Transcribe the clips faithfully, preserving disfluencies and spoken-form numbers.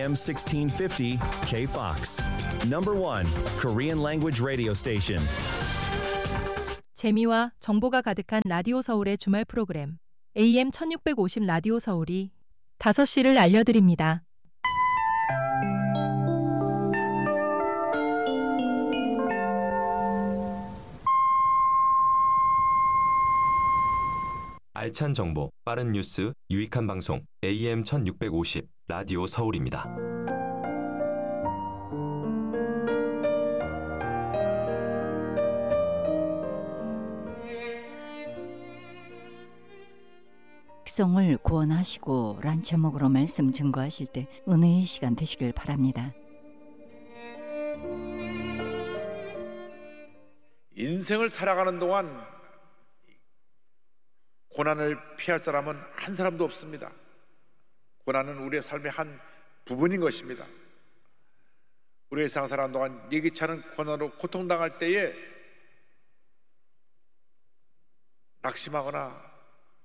에이엠 sixteen fifty K-Fox. Number one Korean language radio station. 재미와 정보가 가득한 라디오 서울의 주말 프로그램 에이엠 천육백오십 라디오 서울이 다섯 시를 알려드립니다. 알찬 정보, 빠른 뉴스, 유익한 방송 에이엠 천육백오십 라디오 서울입니다. 백성을 구원하시고 란 제목으로 말씀 증거하실 때 은혜의 시간 되시길 바랍니다. 인생을 살아가는 동안 고난을 피할 사람은 한 사람도 없습니다. 고난은 우리의 삶의 한 부분인 것입니다. 우리의 세상 살아가는 동안 예기치 않은 고난으로 고통당할 때에 낙심하거나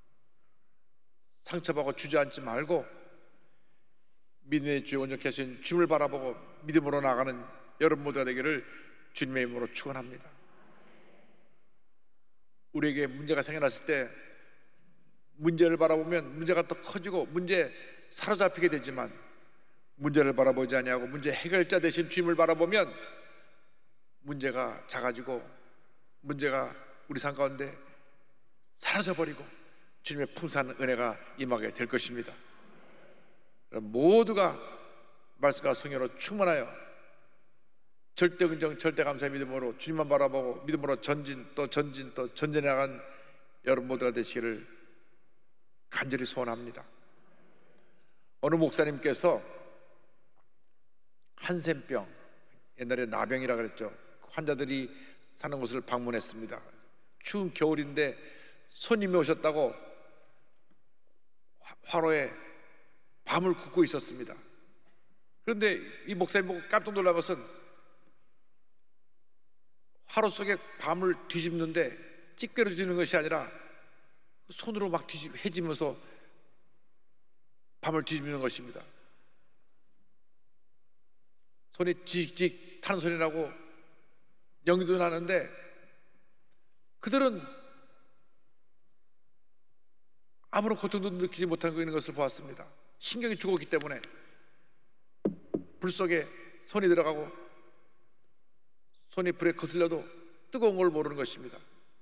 상처받고 주저앉지 말고 믿음의 주에 온전케 하신 주님을 바라보고 믿음으로 나가는 여러분 모두가 되기를 주님의 이름으로 축원합니다. 우리에게 문제가 생겨났을 때 문제를 바라보면 문제가 더 커지고 문제에 사로잡히게 되지만 문제를 바라보지 아니하고 문제 해결자 되신 주님을 바라보면 문제가 작아지고 문제가 우리 삶 가운데 사라져버리고 주님의 풍성한 은혜가 임하게 될 것입니다. 모두가 말씀과 성령으로 충만하여 절대 긍정 절대 감사의 믿음으로 주님만 바라보고 믿음으로 전진 또 전진 또 전진해 나간 여러분 모두가 되시기를 간절히 소원합니다. 어느 목사님께서 한센병, 옛날에 나병이라 그랬죠. 환자들이 사는 곳을 방문했습니다. 추운 겨울인데 손님이 오셨다고 화로에 밤을 굽고 있었습니다. 그런데 이 목사님 보고 깜짝 놀란 것은 화로 속에 밤을 뒤집는데 찌개로 뒤는 것이 아니라 손으로 막 뒤집, 해지면서 밤을 뒤집는 것입니다. 손이 지직직 타는 소리 나고 연기도 나는데 그들은 아무런 고통도 느끼지 못하고 있는 것을 보았습니다. 신경이 죽었기 때문에 불 속에 손이 들어가고 손이 불에 거슬려도 뜨거운 걸 모르는 것입니다.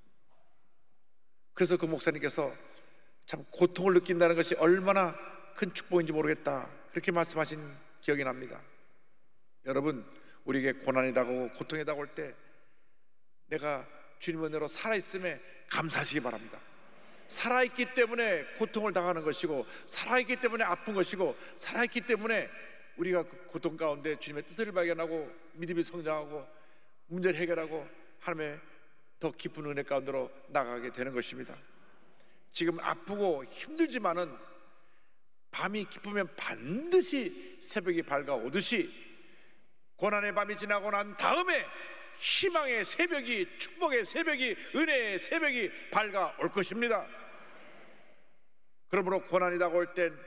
그래서 그 목사님께서 참 고통을 느낀다는 것이 얼마나 큰 축복인지 모르겠다 그렇게 말씀하신 기억이 납니다. 여러분, 우리에게 고난이 다가오고 고통이 다가올 때 내가 주님의 은혜로 살아있음에 감사하시기 바랍니다. 살아있기 때문에 고통을 당하는 것이고 살아있기 때문에 아픈 것이고 살아있기 때문에 우리가 그 고통 가운데 주님의 뜻을 발견하고 믿음이 성장하고 문제를 해결하고 하나님의 더 깊은 은혜 가운데로 나가게 되는 것입니다. 지금 아프고 힘들지만은 밤이 깊으면 반드시 새벽이 밝아오듯이 고난의 밤이 지나고 난 다음에 희망의 새벽이, 축복의 새벽이, 은혜의 새벽이 밝아올 것입니다. 그러므로 고난이 다가올 땐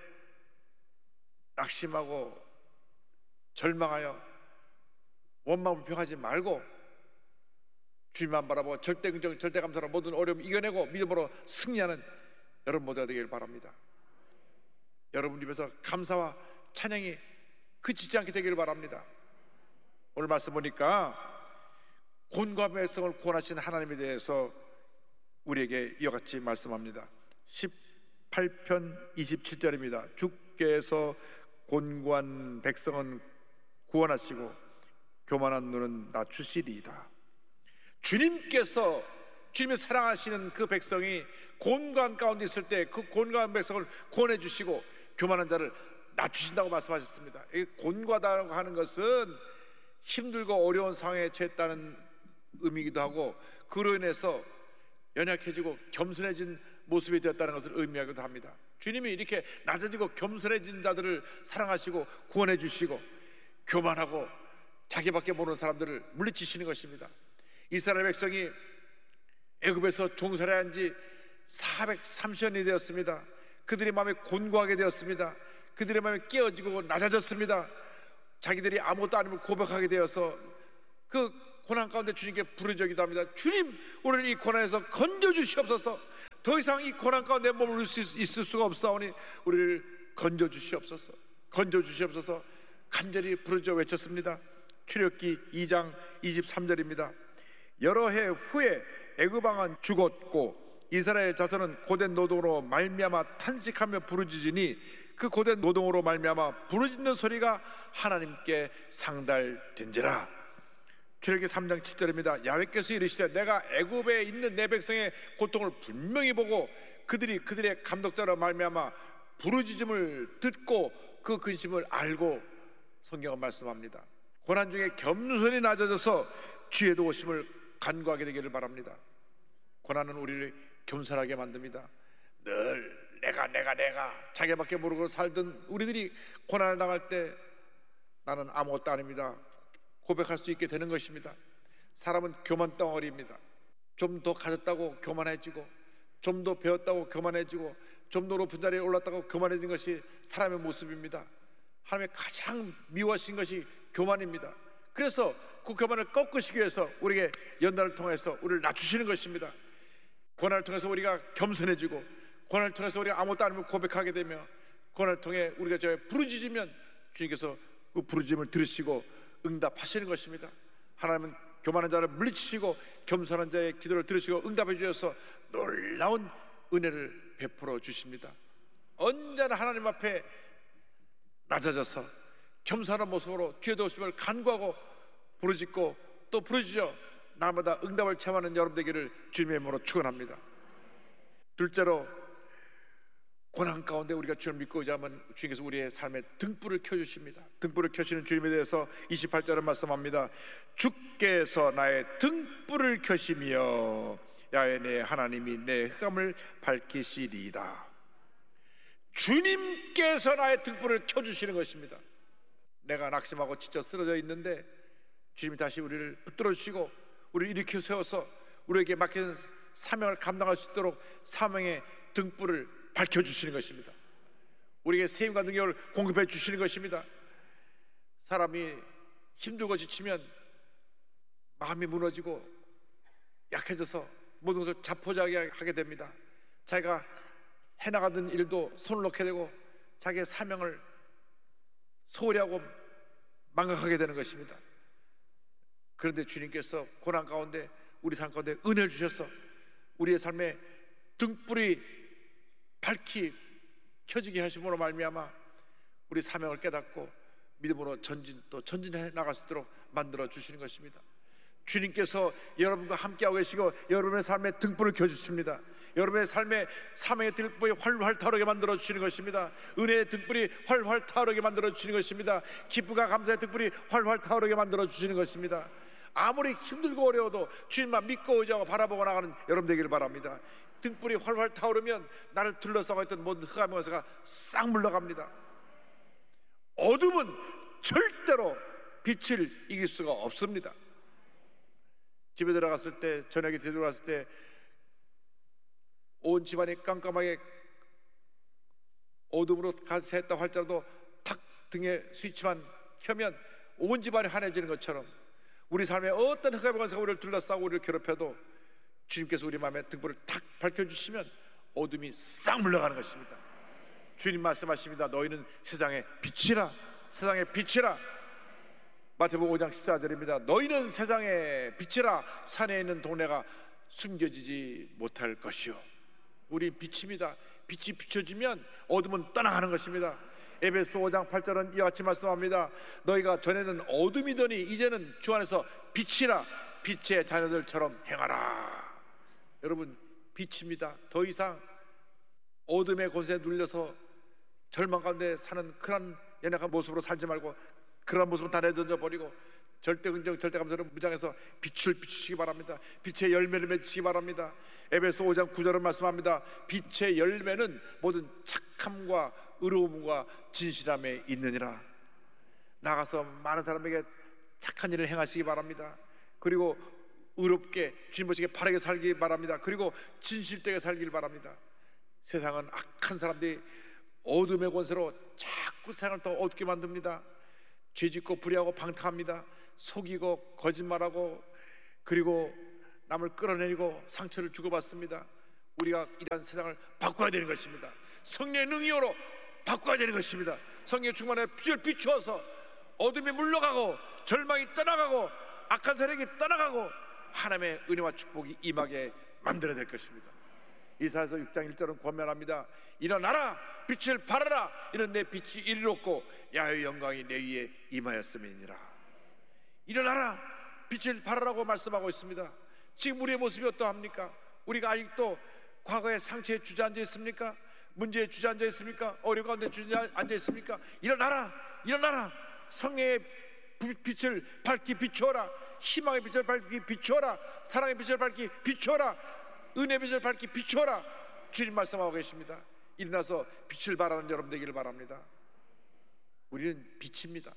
낙심하고 절망하여 원망불평하지 말고 주님만 바라보고 절대 긍정, 절대 감사로 모든 어려움 이겨내고 믿음으로 승리하는 여러분 모두가 되길 바랍니다. 여러분 입에서 감사와 찬양이 그치지 않게 되기를 바랍니다. 오늘 말씀 보니까 곤과 백성을 구원하신 하나님에 대해서 우리에게 이와 같이 말씀합니다. 십팔 편 이십칠 절입니다. 주께서 곤고한 백성은 구원하시고 교만한 눈은 낮추시리이다. 주님께서 주님이 사랑하시는 그 백성이 곤고한 가운데 있을 때 그 곤고한 백성을 구원해 주시고 교만한 자를 낮추신다고 말씀하셨습니다. 이 곤고하다고 하는 것은 힘들고 어려운 상황에 처했다는 의미이기도 하고 그로 인해서 연약해지고 겸손해진 모습이 되었다는 것을 의미하기도 합니다. 주님이 이렇게 낮아지고 겸손해진 자들을 사랑하시고 구원해 주시고 교만하고 자기밖에 모르는 사람들을 물리치시는 것입니다. 이스라엘 백성이 애굽에서 종살이한 지 사백삼십 년이 되었습니다. 그들이 마음에 곤고하게 되었습니다. 그들의 마음이 깨어지고 낮아졌습니다. 자기들이 아무것도 아님을 고백하게 되어서 그 고난 가운데 주님께 부르짖기도 합니다. 주님, 우리를 이 고난에서 건져주시옵소서. 더 이상 이 고난 가운데 머물 수 있을 수가 없사오니 우리를 건져주시옵소서. 건져주시옵소서. 간절히 부르짖어 외쳤습니다. 출애굽기 이 장 이십삼 절입니다. 여러 해 후에 애굽 왕은 죽었고 이스라엘 자손은 고된 노동으로 말미암아 탄식하며 부르짖으니 그 고된 노동으로 말미암아 부르짖는 소리가 하나님께 상달된지라. 출애굽기 삼 장 칠 절입니다. 야훼께서 이르시되 내가 애굽에 있는 내 백성의 고통을 분명히 보고 그들이 그들의 감독자로 말미암아 부르짖음을 듣고 그 근심을 알고, 성경은 말씀합니다. 고난 중에 겸손히 낮아져서 주의 도우심을 간구하게 되기를 바랍니다. 고난은 우리를 겸손하게 만듭니다. 늘 내가 내가 내가 자기밖에 모르고 살던 우리들이 고난을 당할 때 나는 아무것도 아닙니다 고백할 수 있게 되는 것입니다. 사람은 교만 덩어리입니다. 좀 더 가졌다고 교만해지고, 좀 더 배웠다고 교만해지고, 좀 더 높은 자리에 올랐다고 교만해진 것이 사람의 모습입니다. 하나님의 가장 미워하신 것이 교만입니다. 그래서 그 교만을 꺾으시기 위해서 우리에게 연단을 통해서 우리를 낮추시는 것입니다. 고난을 통해서 우리가 겸손해지고, 고난을 통해서 우리가 아무것도 아니면 고백하게 되며, 고난을 통해 우리가 저 부르짖으면 주님께서 그 부르짖음을 들으시고 응답하시는 것입니다. 하나님은 교만한 자를 물리치시고 겸손한 자의 기도를 들으시고 응답해 주셔서 놀라운 은혜를 베풀어 주십니다. 언제나 하나님 앞에 낮아져서 겸손한 모습으로 주의 도우심을 간구하고 부르짖고 또 부르짖어 날마다 응답을 체험하는 여러분 되기를 주님의 이름으로 축원합니다. 둘째로, 고난 가운데 우리가 주님을 믿고 의지하면 주님께서 우리의 삶에 등불을 켜주십니다. 등불을 켜시는 주님에 대해서 이십팔 절은 말씀합니다. 주께서 나의 등불을 켜시며 야훼 내 하나님이 내 흑암을 밝히시리이다. 주님께서 나의 등불을 켜주시는 것입니다. 내가 낙심하고 지쳐 쓰러져 있는데 주님이 다시 우리를 붙들어 주시고 우리를 일으켜 세워서 우리에게 맡긴 사명을 감당할 수 있도록 사명의 등불을 밝혀주시는 것입니다. 우리에게 세임과 능력을 공급해 주시는 것입니다. 사람이 힘들고 지치면 마음이 무너지고 약해져서 모든 것을 자포자기하게 됩니다. 자기가 해나가던 일도 손을 놓게 되고 자기의 사명을 소홀히 하고 망각하게 되는 것입니다. 그런데 주님께서 고난 가운데 우리 삶 가운데 은혜를 주셔서 우리의 삶에 등불이 밝히 켜지게 하심으로 말미암아 우리 사명을 깨닫고 믿음으로 전진 또 전진해 나갈 수 있도록 만들어 주시는 것입니다. 주님께서 여러분과 함께하고 계시고 여러분의 삶에 등불을 켜주십니다. 여러분의 삶에 사명의 등불이 활활 타오르게 만들어 주시는 것입니다. 은혜의 등불이 활활 타오르게 만들어 주시는 것입니다. 기쁨과 감사의 등불이 활활 타오르게 만들어 주시는 것입니다. 아무리 힘들고 어려워도 주님만 믿고 의지하고 바라보고 나가는 여러분 되기를 바랍니다. 등불이 활활 타오르면 나를 둘러싸고 있던 모든 흑암의 권세가 싹 물러갑니다. 어둠은 절대로 빛을 이길 수가 없습니다. 집에 들어갔을 때, 저녁에 들어갔을 때 온 집안이 깜깜하게 어둠으로 가세했다 할지라도 탁 등에 스위치만 켜면 온 집안이 환해지는 것처럼 우리 삶에 어떤 흑암의 권세가 우리를 둘러싸고 우리를 괴롭혀도 주님께서 우리 마음에 등불을 탁 밝혀주시면 어둠이 싹 물러가는 것입니다. 주님 말씀하십니다. 너희는 세상의 빛이라. 세상의 빛이라. 마태복음 오 장 십사 절입니다. 너희는 세상의 빛이라. 산에 있는 동네가 숨겨지지 못할 것이요. 우리 빛입니다. 빛이 비춰지면 어둠은 떠나가는 것입니다. 에베소 오 장 팔 절은 이와 같이 말씀합니다. 너희가 전에는 어둠이더니 이제는 주 안에서 빛이라. 빛의 자녀들처럼 행하라. 여러분, 빛입니다. 더 이상 어둠의 권세에 눌려서 절망 가운데 사는 그런 연약한 모습으로 살지 말고 그런 모습은 다 내던져 버리고 절대 긍정 절대 감사로 무장해서 빛을 비추시기 바랍니다. 빛의 열매를 맺으시기 바랍니다. 에베소 오 장 구 절은 말씀합니다. 빛의 열매는 모든 착함과 의로움과 진실함에 있느니라. 나가서 많은 사람에게 착한 일을 행하시기 바랍니다. 그리고 의롭게 주님 보시기에 바르게 살기 바랍니다. 그리고 진실되게 살길 바랍니다. 세상은 악한 사람들이 어둠의 권세로 자꾸 세상을 더 어둡게 만듭니다. 죄짓고 불의하고 방탕합니다. 속이고 거짓말하고 그리고 남을 끌어내리고 상처를 주고받습니다. 우리가 이러한 세상을 바꿔야 되는 것입니다. 성령의 능력으로 바꿔야 되는 것입니다. 성령의 충만에 빛을 비추어서 어둠이 물러가고 절망이 떠나가고 악한 세력이 떠나가고 하나님의 은혜와 축복이 임하게 만들어야 될 것입니다. 이사야서 육 장 일 절은 권면합니다. 일어나라 빛을 발하라 이는 내 빛이 이르렀고 야훼의 영광이 내 위에 임하였음이니라. 일어나라 빛을 발하라고 말씀하고 있습니다. 지금 우리의 모습이 어떠합니까? 우리가 아직도 과거의 상처에 주저앉아 있습니까? 문제에 주저앉아 있습니까? 어려움 가운데 주저앉아 있습니까? 일어나라 일어나라 성령의 빛을 밝히 비추어라. 희망의 빛을 밝히 비추어라. 사랑의 빛을 밝히 비추어라. 은혜의 빛을 밝히 비추어라. 주님 말씀하고 계십니다. 일어나서 빛을 발하는 여러분 되기를 바랍니다. 우리는 빛입니다.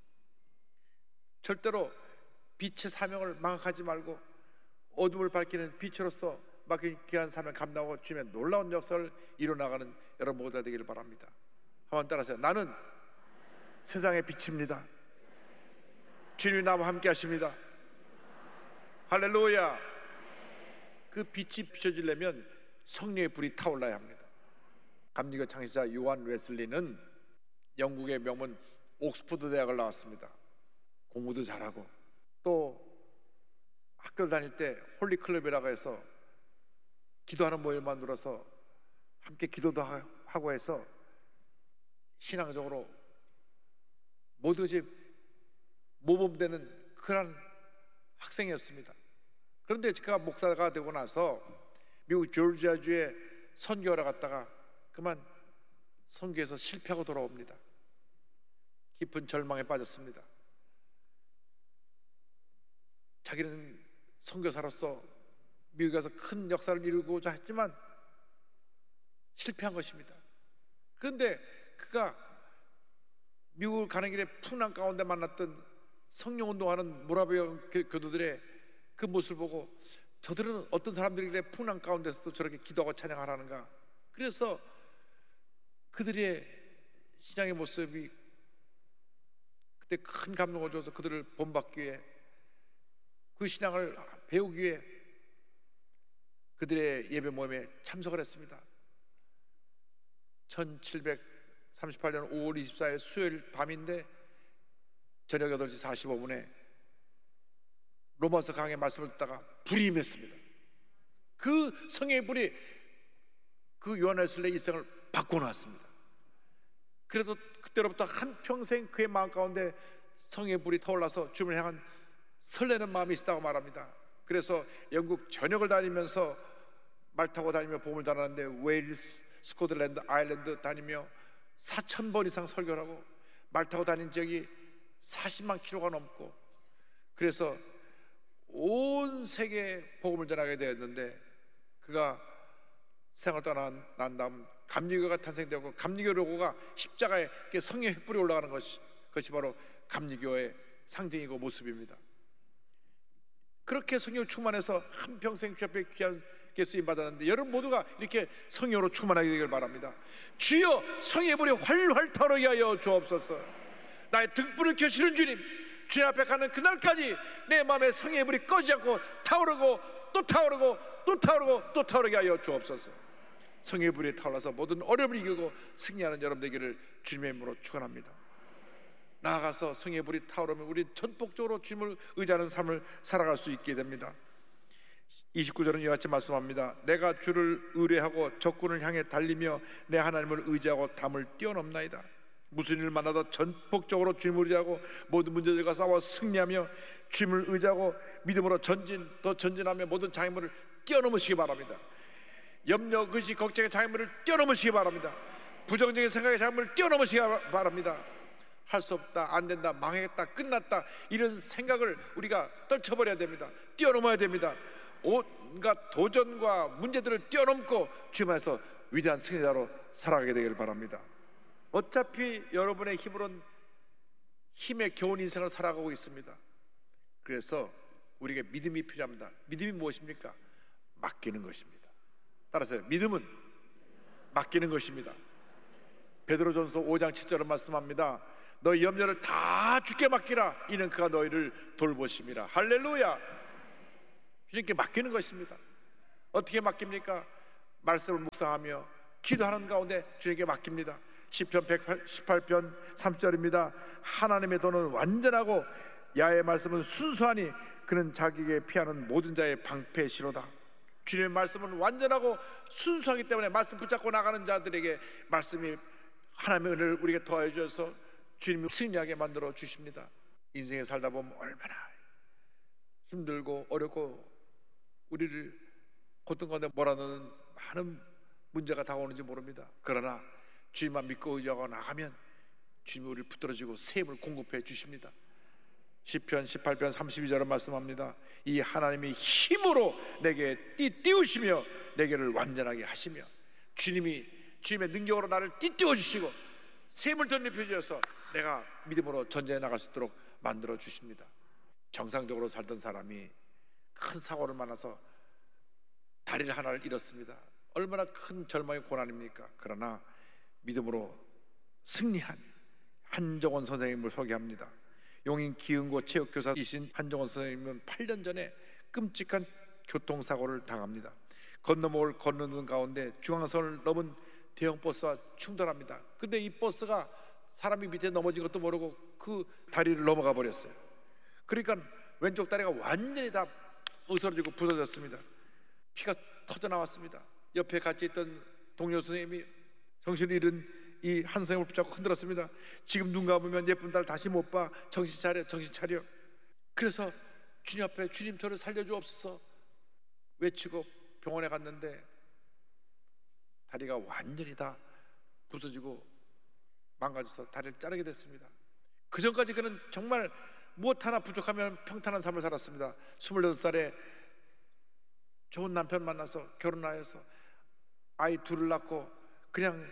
절대로 빛의 사명을 망각하지 말고 어둠을 밝히는 빛으로서 맡긴 귀한 사명 감당하고 주님의 놀라운 역사를 이뤄나가는 여러분 모두가 되기를 바랍니다. 한번 따라하세요. 나는 세상의 빛입니다. 주님이 나와 함께 하십니다. 할렐루야. 그 빛이 비춰지려면 성령의 불이 타올라야 합니다. 감리교 창시자 요한 웨슬리는 영국의 명문 옥스퍼드 대학을 나왔습니다. 공부도 잘하고 또 학교를 다닐 때 홀리클럽이라고 해서 기도하는 모임을 만들어서 함께 기도도 하고 해서 신앙적으로 모든 것이 모범되는 그런 학생이었습니다. 그런데 그가 목사가 되고 나서 미국 조지아주에 선교하러 갔다가 그만 선교에서 실패하고 돌아옵니다. 깊은 절망에 빠졌습니다. 자기는 선교사로서 미국에서 큰 역사를 이루고자 했지만 실패한 것입니다. 그런데 그가 미국을 가는 길에 풍랑 가운데 만났던 성령운동하는 모라비아 교도들의 그 모습을 보고 저들은 어떤 사람들이길래 풍랑 가운데서도 저렇게 기도하고 찬양하라는가. 그래서 그들의 신앙의 모습이 그때 큰 감동을 줘서 그들을 본받기 위해 그 신앙을 배우기 위해 그들의 예배 모임에 참석을 했습니다. 천칠백삼십팔 년 오월 이십사일 수요일 밤인데 저녁 여덟 시 사십오 분에 로마서 강의 말씀을 듣다가 불이 임했습니다. 그 성령의 불이 그 요한 웨슬리의 일생을 바꿔놨습니다. 그래도 그때로부터 한평생 그의 마음 가운데 성령의 불이 타올라서 주님을 향한 설레는 마음이 있다고 말합니다. 그래서 영국 전역을 다니면서 말 타고 다니며 복음을 전하는데 웨일스, 스코틀랜드, 아일랜드 다니며 사천 번 이상 설교를 하고 말 타고 다닌 지역이 사십만 킬로가 넘고 그래서 온 세계에 복음을 전하게 되었는데 그가 세상을 떠난 난 다음 감리교가 탄생되었고 감리교 로고가 십자가에 성령의 횃불이 올라가는 것이, 그것이 바로 감리교의 상징이고 모습입니다. 그렇게 성령 충만해서 한평생 주 앞에 귀하게 쓰임 받았는데 여러분 모두가 이렇게 성령으로 충만하게 되길 바랍니다. 주여 성령의 불이 활활 타오르게 하여 주옵소서. 나의 등불을 켜시는 주님, 주님 앞에 가는 그날까지 내 마음에 성령의 불이 꺼지지 않고 타오르고 또 타오르고 또 타오르고 또 타오르게 하여 주옵소서. 성령의 불이 타올라서 모든 어려움을 이기고 승리하는 여러분 되기를 주님의 이름으로 축원합니다. 나아가서 성령의 불이 타오르면 우리 전폭적으로 주님을 의지하는 삶을 살아갈 수 있게 됩니다. 이십구 절은 이와 같이 말씀합니다. 내가 주를 의뢰하고 적군을 향해 달리며 내 하나님을 의지하고 담을 뛰어넘나이다. 무슨 일을 만나도 전폭적으로 주님을 의지하고 모든 문제들과 싸워 승리하며 주님을 의지하고 믿음으로 전진 더 전진하며 모든 장애물을 뛰어넘으시기 바랍니다. 염려, 의지, 걱정의 장애물을 뛰어넘으시기 바랍니다. 부정적인 생각의 장애물을 뛰어넘으시기 바랍니다. 할 수 없다, 안 된다, 망했다, 끝났다 이런 생각을 우리가 떨쳐버려야 됩니다. 뛰어넘어야 됩니다. 온갖 도전과 문제들을 뛰어넘고 주님 안에서 위대한 승리자로 살아가게 되기를 바랍니다. 어차피 여러분의 힘으로는 힘에 겨운 인생을 살아가고 있습니다. 그래서 우리에게 믿음이 필요합니다. 믿음이 무엇입니까? 맡기는 것입니다. 따라서 믿음은 맡기는 것입니다. 베드로전서 오 장 칠 절은 말씀합니다. 너희 염려를 다 주께 맡기라. 이는 그가 너희를 돌보심이라. 할렐루야. 주님께 맡기는 것입니다. 어떻게 맡깁니까? 말씀을 묵상하며 기도하는 가운데 주님께 맡깁니다. 시편 백십팔 편 삼 절입니다. 하나님의 도는 완전하고 야의 말씀은 순수하니 그는 자기에게 피하는 모든 자의 방패시로다. 주님의 말씀은 완전하고 순수하기 때문에 말씀 붙잡고 나가는 자들에게 말씀이 하나님의 은혜를 우리에게 더해 주셔서 주님이 승리하게 만들어 주십니다. 인생에 살다 보면 얼마나 힘들고 어렵고 우리를 고통 가운데 몰아넣는 많은 문제가 다가오는지 모릅니다. 그러나 주님만 믿고 의지하고 나가면 주님이 우리를 붙들어주고 새 힘을 공급해 주십니다. 시편 십팔 편 삼십이 절은 말씀합니다. 이 하나님이 힘으로 내게 띠띠우시며 내게를 완전하게 하시며, 주님이 주님의 능력으로 나를 띠띠워 주시고 새 힘을 덧입혀 주셔서 내가 믿음으로 전쟁에 나갈 수 있도록 만들어 주십니다. 정상적으로 살던 사람이 큰 사고를 만나서 다리를 하나를 잃었습니다. 얼마나 큰 절망의 고난입니까? 그러나 믿음으로 승리한 한정원 선생님을 소개합니다. 용인 기흥고 체육교사이신 한정원 선생님은 팔 년 전에 끔찍한 교통사고를 당합니다. 건너목을 걷는 가운데 중앙선을 넘은 대형 버스와 충돌합니다. 근데 이 버스가 사람이 밑에 넘어진 것도 모르고 그 다리를 넘어가 버렸어요. 그러니까 왼쪽 다리가 완전히 다 으스러지고 부서졌습니다. 피가 터져 나왔습니다. 옆에 같이 있던 동료 선생님이 정신을 잃은 이 한 선생님을 붙잡고 흔들었습니다. 지금 눈 감으면 예쁜 딸 다시 못 봐. 정신 차려, 정신 차려. 그래서 주님 앞에 주님 저를 살려주옵소서 외치고 병원에 갔는데 다리가 완전히 다 부서지고 망가져서 다리를 자르게 됐습니다. 그 전까지 그는 정말 무엇 하나 부족하면 평탄한 삶을 살았습니다. 스물여덟 살에 좋은 남편 만나서 결혼하여서 아이 둘을 낳고 그냥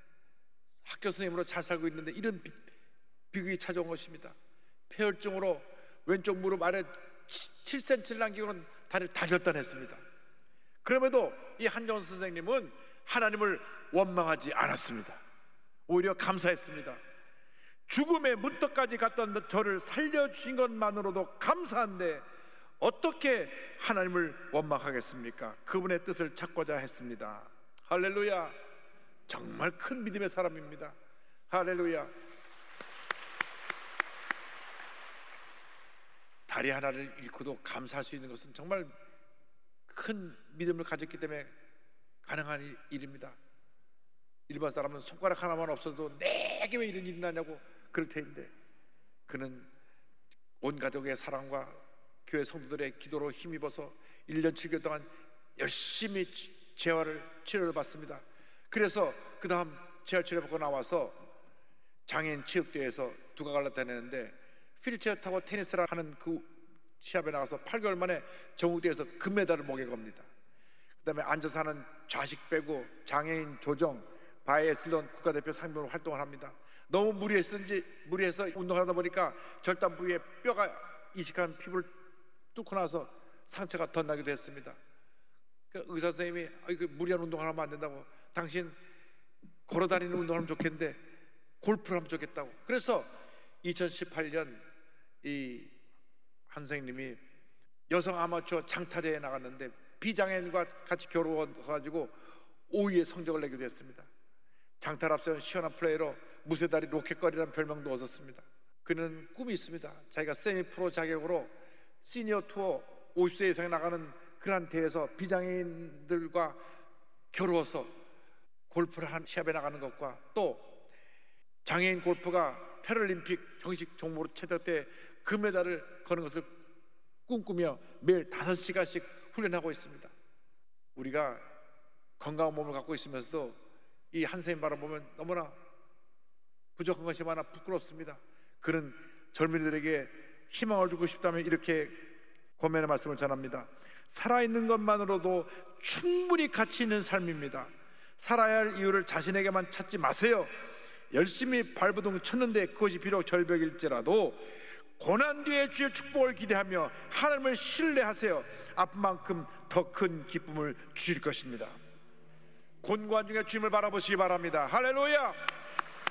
학교 선생님으로 잘 살고 있는데 이런 비, 비극이 찾아온 것입니다. 폐혈증으로 왼쪽 무릎 아래 칠 센티미터를 남기고는 다리를 다 절단했습니다. 그럼에도 이 한정원 선생님은 하나님을 원망하지 않았습니다. 오히려 감사했습니다. 죽음의 문턱까지 갔던 저를 살려주신 것만으로도 감사한데 어떻게 하나님을 원망하겠습니까? 그분의 뜻을 찾고자 했습니다. 할렐루야. 정말 큰 믿음의 사람입니다. 할렐루야. 다리 하나를 잃고도 감사할 수 있는 것은 정말 큰 믿음을 가졌기 때문에 가능한 일입니다. 일반 사람은 손가락 하나만 없어도 내게 왜 이런 일이 나냐고 그럴 텐데 그는 온 가족의 사랑과 교회 성도들의 기도로 힘입어서 일 년 칠 개월 동안 열심히 재활을 치료를 받습니다. 그래서 그 다음 재활 치료 받고 나와서 장애인 체육대회에서 두각을 나타내는데 휠체어 타고 테니스를 하는 그 시합에 나가서 팔 개월 만에 전국대회에서 금메달을 목에 겁니다. 그 다음에 앉아서 하는 좌식 빼고 장애인 조정 바이애슬론 국가대표 상병으로 활동을 합니다. 너무 무리했는지 무리해서 운동하다 보니까 절단 부위에 뼈가 이식한 피부를 뚫고 나서 상처가 덧나기도 했습니다. 그 의사 선생님이 아, 무리한 운동을 하면 안 된다고, 당신 걸어다니는 운동을 하면 좋겠는데 골프를 하면 좋겠다고. 그래서 이천십팔 년 이 한 선생님이 여성 아마추어 장타대회에 나갔는데 비장애인과 같이 겨루어가지고 오 위의 성적을 내기도 했습니다. 장타를 앞세운 시원한 플레이로 무쇠다리 로켓거리라는 별명도 얻었습니다. 그는 꿈이 있습니다. 자기가 세미프로 자격으로 시니어 투어 오십 세 이상에 나가는 그러한 대회에서 비장애인들과 겨루어서 골프를 한 시합에 나가는 것과 또 장애인 골프가 패럴림픽 정식 종목으로 채택돼 금메달을 거는 것을 꿈꾸며 매일 다섯 시간씩 훈련하고 있습니다. 우리가 건강한 몸을 갖고 있으면서도 이 한 선생님 바라보면 너무나 부족한 것이 많아 부끄럽습니다. 그는 젊은이들에게 희망을 주고 싶다면 이렇게 권면의 말씀을 전합니다. 살아있는 것만으로도 충분히 가치 있는 삶입니다. 살아야 할 이유를 자신에게만 찾지 마세요. 열심히 발버둥 쳤는데 그것이 비록 절벽일지라도 고난 뒤에 주의 축복을 기대하며 하나님을 신뢰하세요. 아픔만큼 더 큰 기쁨을 주실 것입니다. 곤고한 중에 주님을 바라보시기 바랍니다. 할렐루야.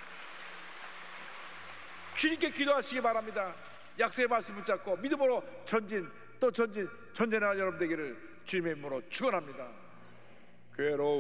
주님께 기도하시기 바랍니다. 약속의 말씀 붙잡고 믿음으로 전진 또 전진 전진하는 여러분 되기를 주님의 이름으로 축원합니다. 괴로움